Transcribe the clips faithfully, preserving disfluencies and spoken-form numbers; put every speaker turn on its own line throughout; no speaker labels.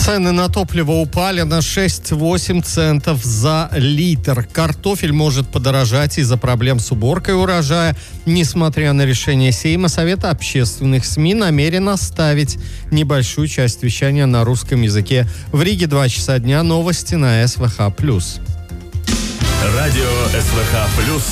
Цены на топливо упали на шесть-восемь центов за литр. Картофель может подорожать из-за проблем с уборкой урожая. Несмотря на решение Сейма, Совет общественных СМИ намерен оставить небольшую часть вещания на русском языке. В Риге два часа дня. Новости на СВХ+.
Радио СВХ+.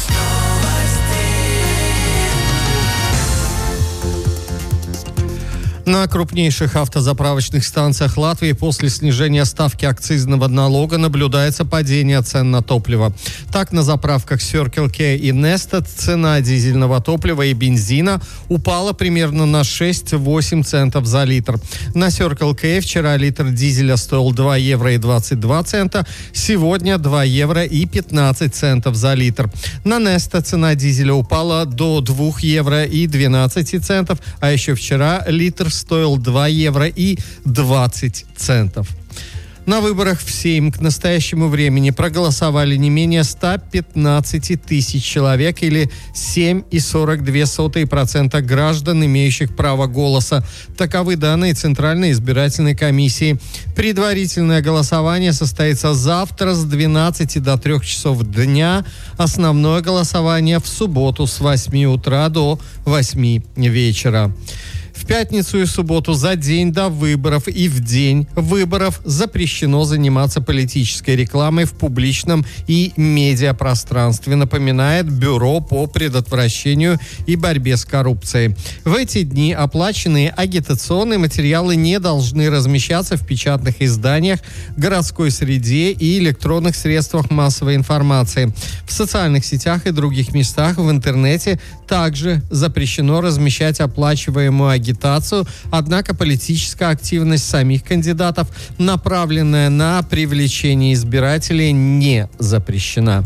На крупнейших автозаправочных станциях Латвии после снижения ставки акцизного налога наблюдается падение цен на топливо. Так, на заправках Circle K и Neste цена дизельного топлива и бензина упала примерно на шесть-восемь центов за литр. На Circle K вчера литр дизеля стоил два евро и двадцать два цента, сегодня два евро и пятнадцать центов за литр. На Neste цена дизеля упала до двух евро и двенадцати центов, а еще вчера литр стоил два евро и двадцать центов. На выборах в Сейм к настоящему времени проголосовали не менее ста пятнадцати тысяч человек или семь целых сорок две сотых процента граждан, имеющих право голоса. Таковы данные Центральной избирательной комиссии. Предварительное голосование состоится завтра с двенадцати до трёх часов дня. Основное голосование в субботу с восьми утра до восьми вечера. В пятницу и субботу за день до выборов и в день выборов запрещено заниматься политической рекламой в публичном и медиапространстве, напоминает Бюро по предотвращению и борьбе с коррупцией. В эти дни оплаченные агитационные материалы не должны размещаться в печатных изданиях, городской среде и электронных средствах массовой информации. В социальных сетях и других местах в интернете также запрещено размещать оплачиваемую агитацию. агитацию, однако политическая активность самих кандидатов, направленная на привлечение избирателей, не запрещена.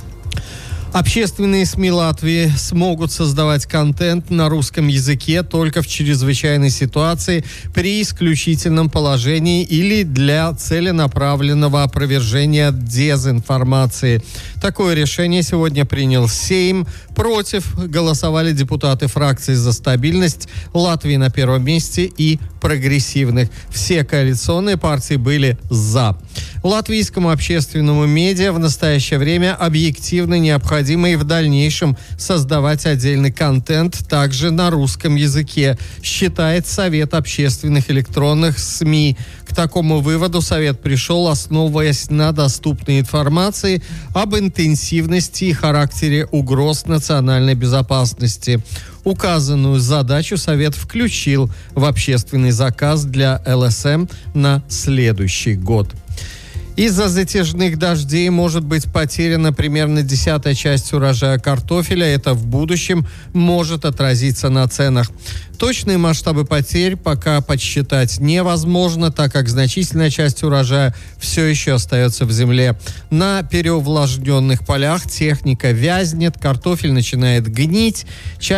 Общественные СМИ Латвии смогут создавать контент на русском языке только в чрезвычайной ситуации, при исключительном положении или для целенаправленного опровержения дезинформации. Такое решение сегодня принял Сейм. Против голосовали депутаты фракции «За стабильность», Латвии на первом месте и прогрессивных. Все коалиционные партии были «за». Латвийскому общественному медиа в настоящее время объективно необходимо и в дальнейшем создавать отдельный контент также на русском языке, считает Совет общественных электронных СМИ. К такому выводу Совет пришел, основываясь на доступной информации об интенсивности и характере угроз национальной безопасности. Указанную задачу Совет включил в общественный заказ для эл эс эм на следующий год. Из-за затяжных дождей может быть потеряна примерно десятая часть урожая картофеля. Это в будущем может отразиться на ценах. Точные масштабы потерь пока подсчитать невозможно, так как значительная часть урожая все еще остается в земле. На переувлажненных полях техника вязнет, картофель начинает гнить.